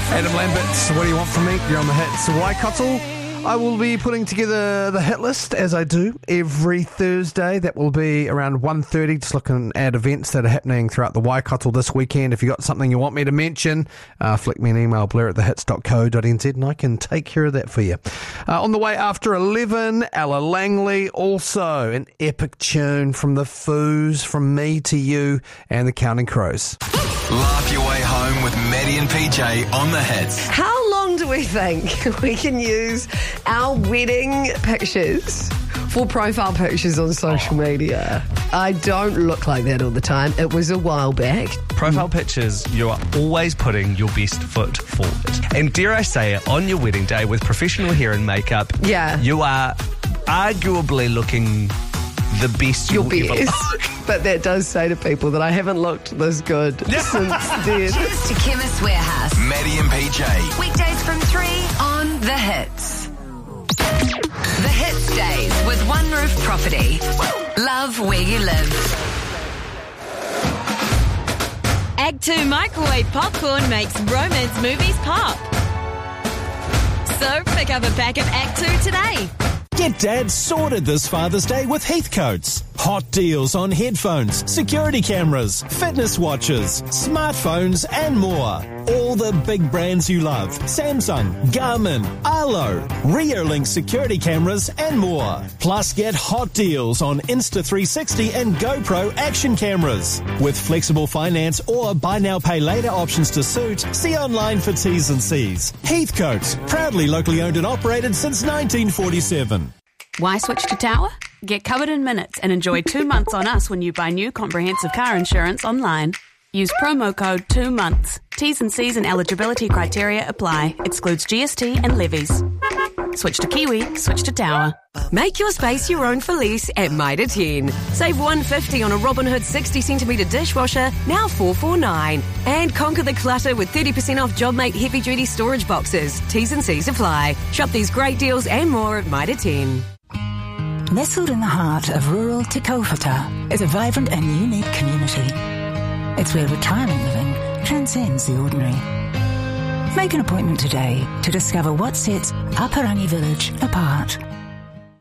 Adam Lambert, what do you want from me? You're on the hits. Waikato. I will be putting together the hit list, as I do, every Thursday. That will be around 1:30, just looking at events that are happening throughout the Waikato this weekend. If you've got something you want me to mention, flick me an email, blair@thehits.co.nz, and I can take care of that for you. On the way after 11, Ella Langley, also an epic tune from the Foos, From Me to You, and the Counting Crows. Laugh your way home with Maddie and PJ on the hits. How long do we think we can use our wedding pictures for profile pictures on social media? I don't look like that all the time. It was a while back. Profile pictures, you are always putting your best foot forward. And dare I say it, on your wedding day with professional hair and makeup, you are arguably looking the best your you'll ever best. look. But that does say to people that I haven't looked this good since then. Cheers to Chemist Warehouse. Maddie and PJ. Weekdays from 3 on The Hits. The Hit Stays with One Roof Property. Love where you live. Act 2 microwave popcorn makes romance movies pop. So pick up a pack of Act 2 today. Get Dad sorted this Father's Day with Heathcoats. Hot deals on headphones, security cameras, fitness watches, smartphones and more. All the big brands you love. Samsung, Garmin, Arlo, Reolink security cameras and more. Plus get hot deals on Insta360 and GoPro action cameras. With flexible finance or buy now pay later options to suit, see online for T's and C's. Heathcoats, proudly locally owned and operated since 1947. Why switch to Tower? Get covered in minutes and enjoy 2 months on us when you buy new comprehensive car insurance online. Use promo code 2 months. T's and C's and eligibility criteria apply. Excludes GST and levies. Switch to Kiwi, switch to Tower. Make your space your own for lease at Mitre 10. Save $150 on a Robin Hood 60cm dishwasher, now $449. And conquer the clutter with 30% off JobMate heavy-duty storage boxes. T's and C's apply. Shop these great deals and more at Mitre 10. Nestled in the heart of rural Te Kaupata is a vibrant and unique community. It's where retirement living transcends the ordinary. Make an appointment today to discover what sets Aparangi Village apart.